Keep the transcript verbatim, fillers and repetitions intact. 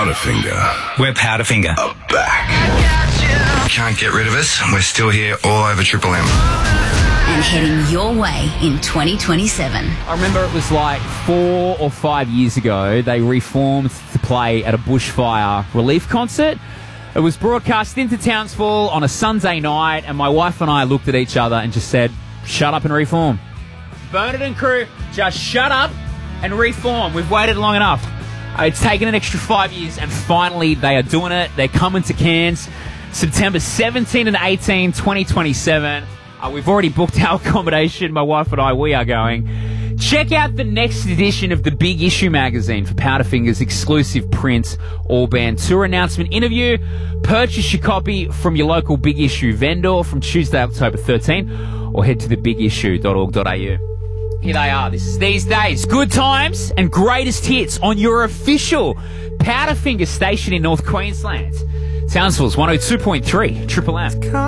Powderfinger. We're Powderfinger. Are back. Can't get rid of us. We're still here all over Triple M. And heading your way in twenty twenty-seven. I remember it was like four or five years ago, they reformed to play at a bushfire relief concert. It was broadcast into Townsville on a Sunday night, and my wife and I looked at each other and just said, shut up and reform. Bernard and crew, just shut up and reform. We've waited long enough. It's taken an extra five years, and finally they are doing it. They're coming to Cairns September seventeenth and eighteenth, twenty twenty-seven. Uh, we've already booked our accommodation. My wife and I, we are going. Check out the next edition of the Big Issue magazine for Powderfinger's exclusive print all band tour announcement interview. Purchase your copy from your local Big Issue vendor from Tuesday, October thirteenth, or head to the big issue dot org dot a u. Here they are. This is These Days. Good times and greatest hits on your official Powderfinger station in North Queensland. Townsville's one oh two point three, Triple M.